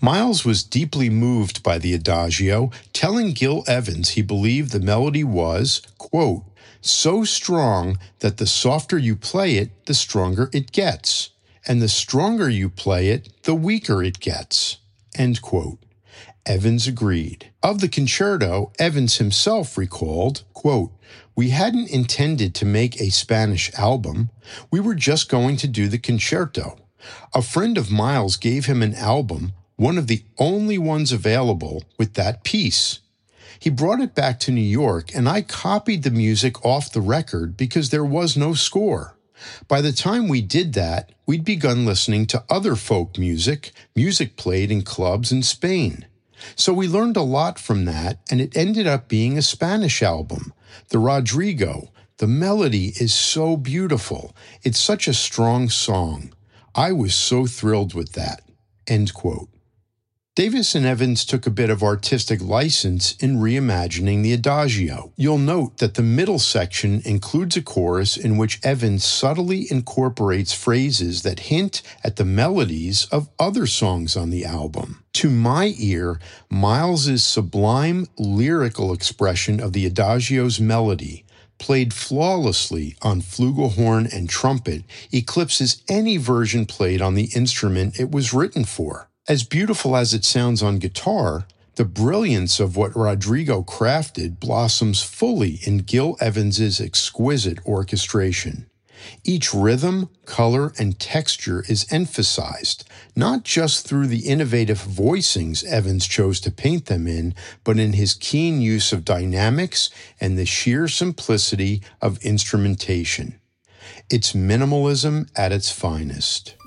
Miles was deeply moved by the Adagio, telling Gil Evans he believed the melody was, quote, so strong that the softer you play it, the stronger it gets, and the stronger you play it, the weaker it gets, end quote. Evans agreed. Of the concerto, Evans himself recalled, quote, we hadn't intended to make a Spanish album. We were just going to do the concerto. A friend of Miles gave him an album, one of the only ones available, with that piece. He brought it back to New York, and I copied the music off the record because there was no score. By the time we did that, we'd begun listening to other folk music played in clubs in Spain. So we learned a lot from that, and it ended up being a Spanish album, the Rodrigo. The melody is so beautiful. It's such a strong song. I was so thrilled with that, end quote. Davis and Evans took a bit of artistic license in reimagining the Adagio. You'll note that the middle section includes a chorus in which Evans subtly incorporates phrases that hint at the melodies of other songs on the album. To my ear, Miles's sublime lyrical expression of the Adagio's melody, played flawlessly on flugelhorn and trumpet, eclipses any version played on the instrument it was written for. As beautiful as it sounds on guitar, the brilliance of what Rodrigo crafted blossoms fully in Gil Evans's exquisite orchestration. Each rhythm, color, and texture is emphasized, not just through the innovative voicings Evans chose to paint them in, but in his keen use of dynamics and the sheer simplicity of instrumentation. It's minimalism at its finest.